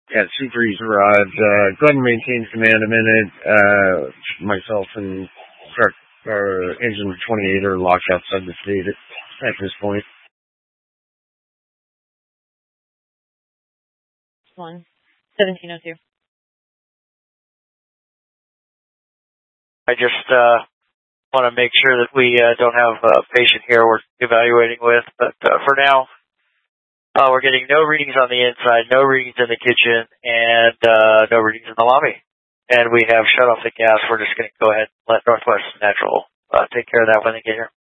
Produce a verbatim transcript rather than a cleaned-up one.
Yeah, Super Easy Rod. Uh, go ahead and maintain command a minute. Uh, myself and truck, or engine twenty-eight are locked outside the state at, at this point. One. seventeen oh two. I just uh, want to make sure that we uh, don't have a patient here we're evaluating with, but uh, for now, uh, we're getting no readings on the inside, no readings in the kitchen, and uh, no readings in the lobby. And we have shut off the gas. We're just going to go ahead and let Northwest Natural uh, take care of that when they get here.